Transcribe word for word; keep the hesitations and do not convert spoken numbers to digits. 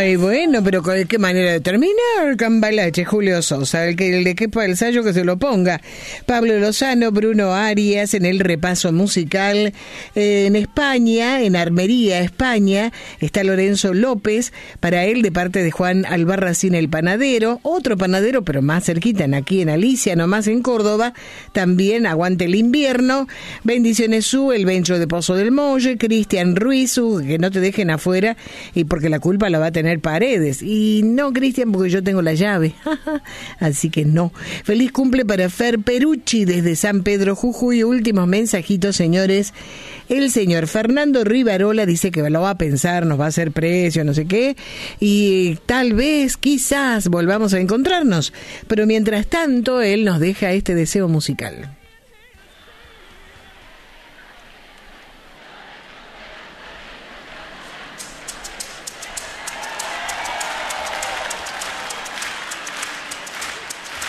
Ay, bueno, pero ¿de qué manera de terminar? Cambalache, Julio Sosa, el que le quepa el sayo que se lo ponga. Pablo Lozano, Bruno Arias en el repaso musical. Eh, en España, en Armería, España, está Lorenzo López, para él de parte de Juan Albarracín el panadero, otro panadero, pero más cerquita, en aquí en Alicia, nomás en Córdoba, también aguante el invierno. Bendiciones su, el Bencho de Pozo del Molle, Cristian Ruiz, su, que no te dejen afuera, y porque la culpa la va a tener Paredes. Y no, Cristian, porque yo tengo la llave. Así que no. Feliz cumple para Fer Perucci desde San Pedro, Jujuy. Últimos mensajitos, señores. El señor Fernando Rivarola dice que lo va a pensar, nos va a hacer precio, no sé qué. Y tal vez, quizás, volvamos a encontrarnos. Pero mientras tanto, él nos deja este deseo musical.